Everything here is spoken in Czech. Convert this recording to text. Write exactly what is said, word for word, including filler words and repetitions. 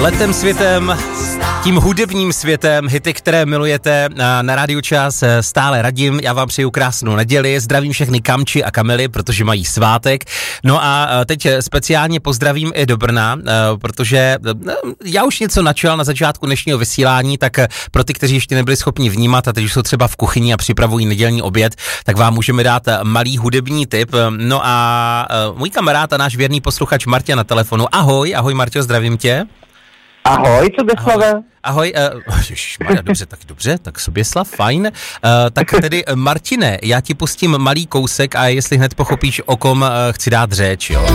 letem světem, tím hudebním světem, hity, které milujete na, na Rádiu Čas, stále radím. Já vám přeju krásnou neděli, zdravím všechny Kamči a Kamily, protože mají svátek. No a teď speciálně pozdravím i do Brna, protože já už něco načal na začátku dnešního vysílání, tak pro ty, kteří ještě nebyli schopni vnímat a teď jsou třeba v kuchyni a připravují nedělní oběd, tak vám můžeme dát malý hudební tip. No a můj kamarád a náš věrný posluchač Martě na telefonu. Ahoj, ahoj Marťo, zdravím tě. Ahoj, co Beslave? Ahoj, ahoj uh, ježišmarja, dobře, tak dobře, tak Soběslav, fajn. Uh, tak tedy Martine, já ti pustím malý kousek a jestli hned pochopíš, o kom uh, chci dát řeč, jo.